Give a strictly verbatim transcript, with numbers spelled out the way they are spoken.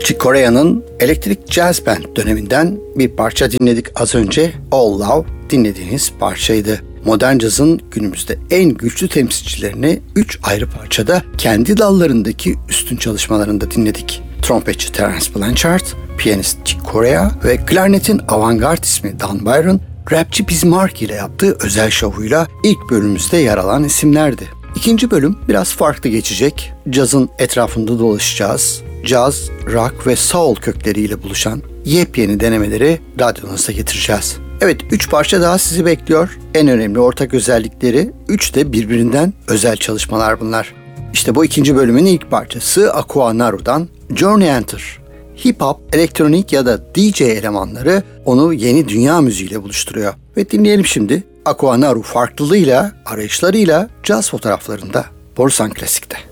Chick Corea'nın Electric Jazz Band döneminden bir parça dinledik az önce. All Love dinlediğiniz parçaydı. Modern cazın günümüzde en güçlü temsilcilerini üç ayrı parçada kendi dallarındaki üstün çalışmalarında dinledik. Trompetçi Terence Blanchard, piyanist Chick Corea ve klarnetin avantgard ismi Dan Byron, rapçi Biz Markie ile yaptığı özel şovuyla ilk bölümümüzde yer alan isimlerdi. İkinci bölüm biraz farklı geçecek. Cazın etrafında dolaşacağız. Caz, rock ve soul kökleriyle buluşan yepyeni denemeleri radyonuza getireceğiz. Evet, üç parça daha sizi bekliyor. En önemli ortak özellikleri, üç de birbirinden özel çalışmalar bunlar. İşte bu ikinci bölümün ilk parçası Aqua Naru'dan Journey Enter. Hip hop, elektronik ya da D J elemanları onu yeni dünya müziğiyle buluşturuyor. Ve dinleyelim şimdi. Aqua Naru farklılığıyla, arayışlarıyla caz fotoğraflarında Borusan Klasik'te.